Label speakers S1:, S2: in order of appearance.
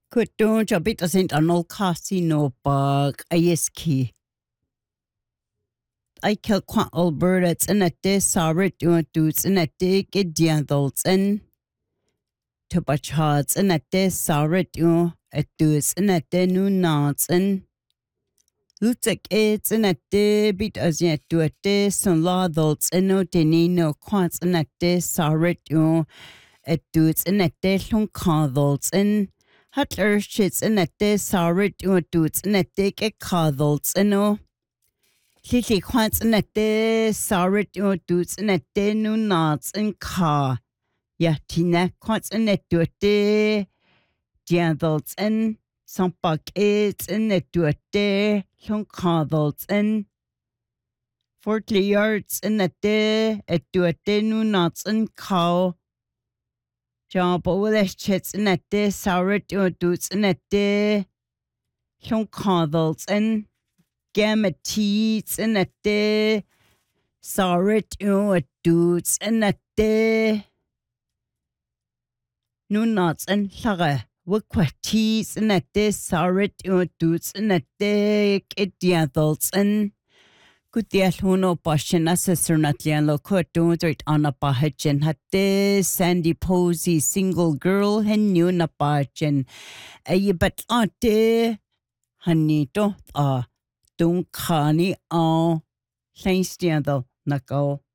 S1: Kutun jabit asint anol kasi no bag ayeski. I kill quant Alberta and at this sorry doing dudes and at dig it diandles and to bachads and at this sorry do at dudes and at the new knots and looks like it's and at the bit as yet do at this and law adults and no no quants and at this sorry do at dudes and at this long coddles and Hutler shits and at this sorry do dudes and at dig it coddles and no. Lili kwants and at this sorry do dudes and at the new knots and car. Ja, Tina kwants and at do it diandles and some buckets and at do it long coddles and 40 yards and at do it new knots and cow. Job over the chits and at this sorry do dudes and at the long coddles and Gamma-teats and at the sorry to dudes and at the new knots and saga. Wikwatis and at the sorry to dudes and at the adults and good deal no passion assessor natlian loco don't on a pahachen had this Sandy Posey single girl and new napachen. A but on the honey don't Don't Connie all thanks to the knuckle.